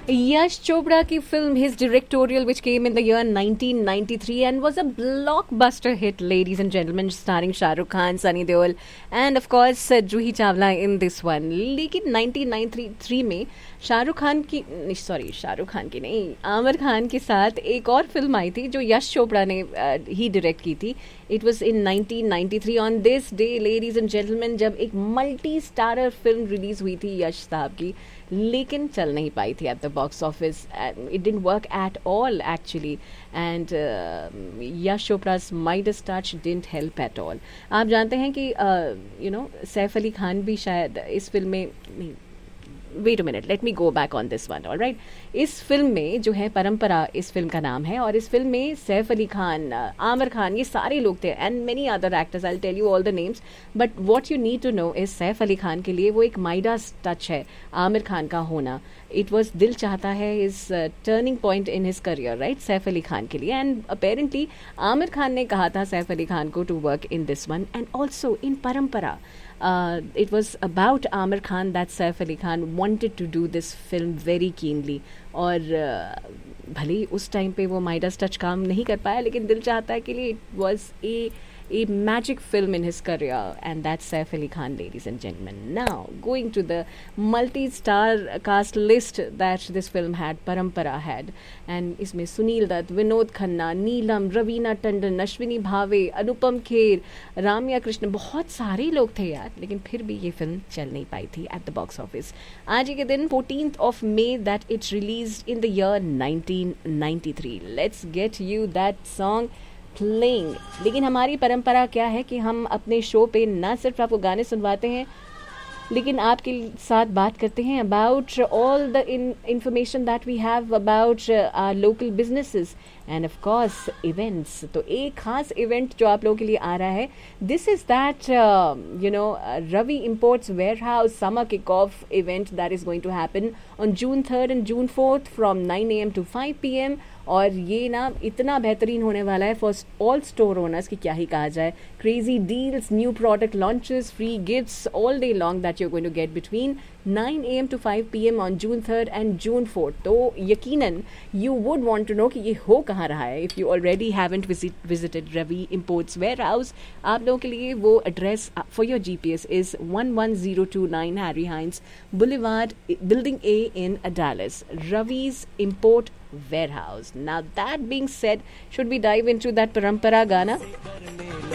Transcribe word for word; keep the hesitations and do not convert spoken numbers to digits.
Yash Chopra की film, his directorial, which came in the year nineteen ninety-three and was a blockbuster hit, ladies and gentlemen, starring Shah Rukh Khan, Sunny Deol, and of course uh, Juhi Chawla in this one. लेकिन nineteen ninety-three में शाहरुख खान की sorry Shahrukh Khan की नहीं आमिर खान के साथ एक और film आई थी जो यश चोपड़ा ने ही डायरेक्ट की थी. It was in nineteen ninety-three on this day, ladies and gentleman, जब एक मल्टी स्टारर फिल्म रिलीज हुई थी यश साहब की, लेकिन चल नहीं पाई थी at the box office. It didn't work at all actually, and Yash चोपड़ा's Midas touch didn't help at all. आप जानते हैं कि यू नो सैफ अली खान भी शायद इस फिल्म में नहीं, wait a minute, let me go back on this one. Alright, इस फिल्म में जो है परंपरा इस फिल्म का नाम है, और इस फिल्म में सैफ अली खान, आमिर खान, ये सारे लोग थे, and many other actors. I will tell you all the names, but what you need to know is Saif Ali Khan के लिए वो एक माइडास टच है आमिर खान का होना. इट वॉज दिल चाहता है is turning point in his career, right, Saif Ali Khan के लिए. एंड अपेरेंटली आमिर खान ने कहा था सैफ अली खान को to work in this one, and also in परंपरा. Uh, it was about Amir Khan that Saif Ali Khan wanted to do this film very keenly. और uh, भले ही उस टाइम पे वो माइडास टच काम नहीं कर पाया, लेकिन दिल चाहता है के लिए it was a a magic film in his career, and that's Saif Ali Khan, ladies and gentlemen. Now, going to the multi-star cast list that this film had, Parampara had, and इसमें सुनील दत्त, विनोद खन्ना, नीलम, रवीना टंडन, अश्विनी भावे, अनुपम खेर, राम्या कृष्ण, बहुत सारे लोग थे यार, लेकिन फिर भी ये फिल्म चल नहीं पाई थी एट द बॉक्स ऑफिस. आज ही के दिन fourteenth of May that it released in the year nineteen ninety-three. Let's get you that song playing. लेकिन हमारी परंपरा क्या है कि हम अपने शो पे ना सिर्फ आपको गाने सुनवाते हैं, लेकिन आपके साथ बात करते हैं about all the information that we have about our local businesses end of course events. तो एक खास इवेंट जो आप लोगों के लिए आ रहा है, this is that you know Ravi imports ware house summer kick off event that is going to happen on June third and June fourth from nine a m to five p m. और ये ना इतना बेहतरीन होने वाला है for all store owners कि क्या ही कहा जाए. Crazy deals, new product launches, free gifts all day long that you are going to get between nine a m to five p m on June third and June fourth. तो यकीनन you would want to know कि ये हो कहाँ रहा है. If you already haven't visit, visited Ravi Imports Warehouse, आप लोगों के लिए वो address for your G P S is one one zero two nine Harry Hines Boulevard, Building A in Dallas. Ravi's Import Warehouse. Now that being said, should we dive into that Parampara Gana?